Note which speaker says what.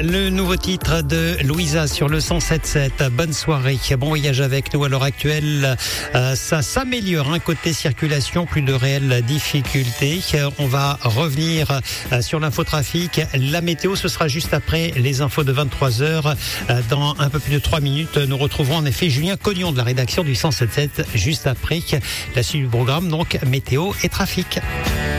Speaker 1: le nouveau titre de Louisa sur le 107.7. Bonne soirée, bon voyage avec nous. À l'heure actuelle, ça s'améliore. Côté circulation, plus de réelles difficultés. On va revenir sur l'infotrafic. La météo, ce sera juste après les infos de 23h. Dans un peu plus de 3 minutes, nous retrouverons en effet Julien Cognon de la rédaction du 107.7 juste après la suite du programme, donc météo et trafic.